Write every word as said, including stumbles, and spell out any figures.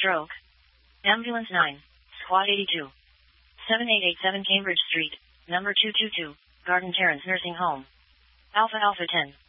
stroke. Ambulance nine, Squad eighty-two. seven eight eight seven Cambridge Street, number two two two, Garden Terrace Nursing Home. Alpha Alpha ten.